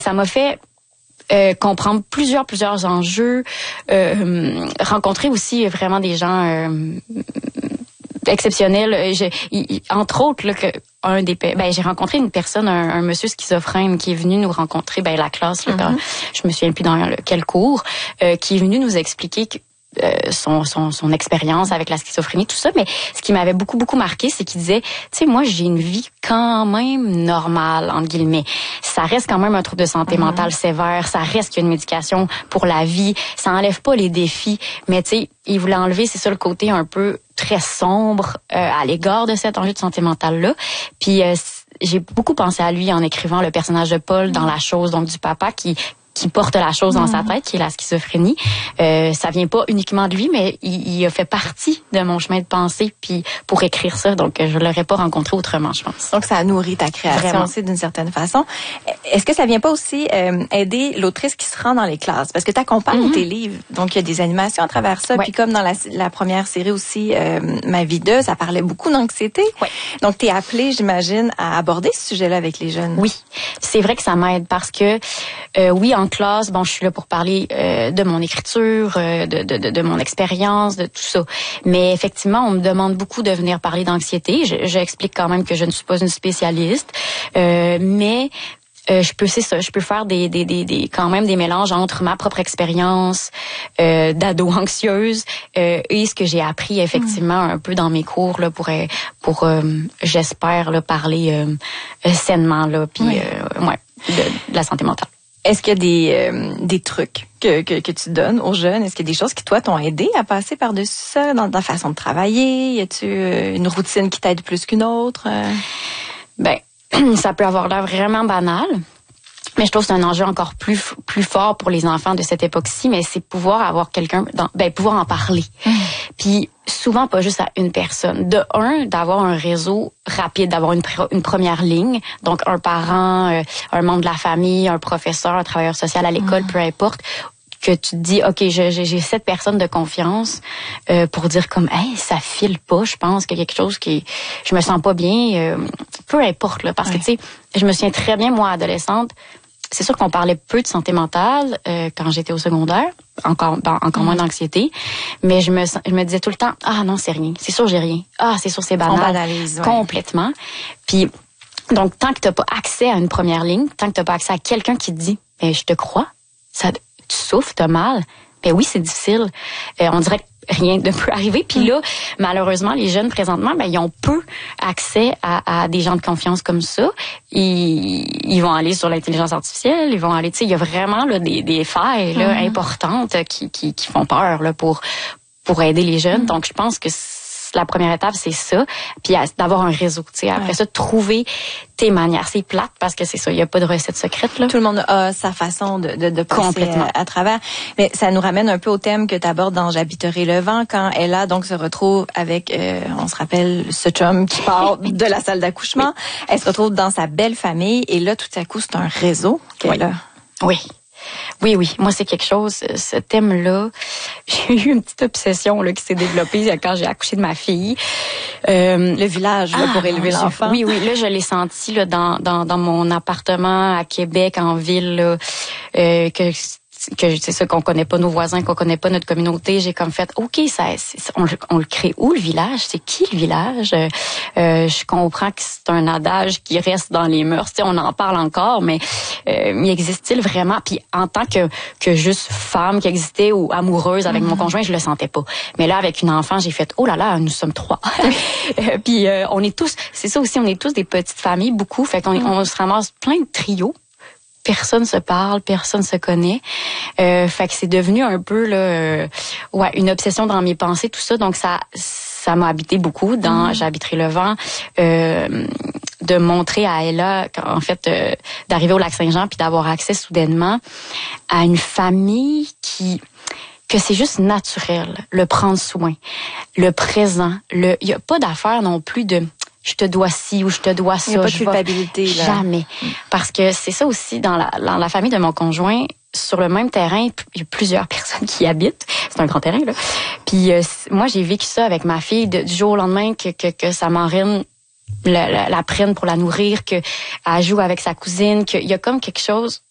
Ça m'a fait comprendre plusieurs enjeux, rencontrer aussi vraiment des gens exceptionnels. Entre autres, là, j'ai rencontré une personne, un monsieur schizophrène qui est venu nous rencontrer, la classe, là, quand, je me souviens plus dans quel cours, qui est venu nous expliquer que son expérience avec la schizophrénie, tout ça. Mais ce qui m'avait beaucoup marqué, c'est qu'il disait, tu sais, moi, j'ai une vie quand même normale, entre guillemets. Ça reste quand même un trouble de santé mentale sévère. Ça reste qu'il y a une médication pour la vie. Ça enlève pas les défis. Mais tu sais, il voulait enlever, c'est ça, le côté un peu très sombre à l'égard de cet enjeu de santé mentale-là. Puis j'ai beaucoup pensé à lui en écrivant le personnage de Paul dans La Chose, donc du papa qui porte la chose dans sa tête, qui est la schizophrénie. Ça vient pas uniquement de lui, mais il a fait partie de mon chemin de pensée puis pour écrire ça. Donc, je l'aurais pas rencontré autrement, je pense. Donc, ça a nourri ta création aussi d'une certaine façon. Est-ce que ça vient pas aussi aider l'autrice qui se rend dans les classes? Parce que tu accompagnes tes livres. Donc, il y a des animations à travers ça. Puis comme dans la première série aussi, Ma vie d'eux, ça parlait beaucoup d'anxiété. Donc, tu es appelée, j'imagine, à aborder ce sujet-là avec les jeunes. Oui, c'est vrai que ça m'aide parce que, oui, en classe, je suis là pour parler de mon écriture, de mon expérience, de tout ça. Mais effectivement, on me demande beaucoup de venir parler d'anxiété. J'explique quand même que je ne suis pas une spécialiste, mais je peux faire quand même des mélanges entre ma propre expérience d'ado anxieuse et ce que j'ai appris effectivement un peu dans mes cours là pour j'espère là parler sainement là puis de la santé mentale. Est-ce qu'il y a des trucs que tu donnes aux jeunes? Est-ce qu'il y a des choses qui, toi, t'ont aidé à passer par-dessus ça dans ta façon de travailler? Y a-tu une routine qui t'aide plus qu'une autre? Ça peut avoir l'air vraiment banal, mais je trouve que c'est un enjeu encore plus fort pour les enfants de cette époque-ci, mais c'est pouvoir avoir quelqu'un, pouvoir en parler. Puis souvent pas juste à une personne. D'avoir un réseau rapide, d'avoir une première ligne, donc un parent, un membre de la famille, un professeur, un travailleur social à l'école, peu importe, que tu te dis, OK, j'ai cette personne de confiance pour dire comme, hey, ça file pas, je pense qu'il y a quelque chose je me sens pas bien, peu importe, là, parce que, tu sais, je me souviens très bien, moi, adolescente, c'est sûr qu'on parlait peu de santé mentale quand j'étais au secondaire, encore moins d'anxiété, mais je me disais tout le temps, ah non, c'est rien, c'est sûr j'ai rien, ah c'est sûr c'est banal, on banalise, complètement. Puis donc tant que t'as pas accès à une première ligne, tant que t'as pas accès à quelqu'un qui te dit, mais je te crois, tu souffres, t'as mal, mais oui c'est difficile, on dirait que rien ne peut arriver. Puis là, malheureusement, les jeunes présentement, ils ont peu accès à des gens de confiance comme ça. Ils vont aller sur l'intelligence artificielle, ils vont aller, tu sais, il y a vraiment là des failles là importantes qui font peur là pour aider les jeunes. Donc je pense que la première étape, c'est ça. Puis d'avoir un réseau, tu sais. Après ça, trouver tes manières. C'est plate parce que c'est ça, il n'y a pas de recette secrète, là. Tout le monde a sa façon de passer à travers. Mais ça nous ramène un peu au thème que tu abordes dans J'habiterai le vent, quand Ella donc se retrouve avec, on se rappelle, ce chum qui part de la salle d'accouchement. Elle se retrouve dans sa belle famille et là, tout à coup, c'est un réseau qu'elle a. Oui. Moi, c'est quelque chose, ce thème-là, j'ai eu une petite obsession là qui s'est développée quand j'ai accouché de ma fille. Le village là, pour élever l'enfant. Oui, là, je l'ai senti là dans mon appartement à Québec, en ville, là, que c'est ça qu'on connaît pas nos voisins, qu'on connaît pas notre communauté. J'ai comme fait, OK, on le crée où le village? C'est qui le village? Je comprends que c'est un adage qui reste dans les mœurs. Tu sais, on en parle encore, mais y existe-t-il vraiment? Puis en tant que juste femme qui existait ou amoureuse avec mon conjoint, je le sentais pas. Mais là, avec une enfant, j'ai fait, oh là là, nous sommes 3. Puis on est tous, c'est ça aussi, on est tous des petites familles, beaucoup. Fait qu'on se ramasse plein de trios. Personne se parle, personne se connaît. Fait que c'est devenu un peu là, une obsession dans mes pensées, tout ça. Donc ça m'a habité beaucoup dans J'habiterai le vent, de montrer à Ella, en fait, d'arriver au Lac-Saint-Jean puis d'avoir accès soudainement à une famille que c'est juste naturel, le prendre soin, le présent, il y a pas d'affaire non plus de je te dois ci ou je te dois ça. Il n'y a pas de culpabilité, là. Jamais. Parce que c'est ça aussi, dans la famille de mon conjoint, sur le même terrain, il y a plusieurs personnes qui y habitent. C'est un grand terrain, là. Puis moi, j'ai vécu ça avec ma fille du jour au lendemain que sa marraine la prenne pour la nourrir, qu'elle joue avec sa cousine, qu'il y a comme quelque chose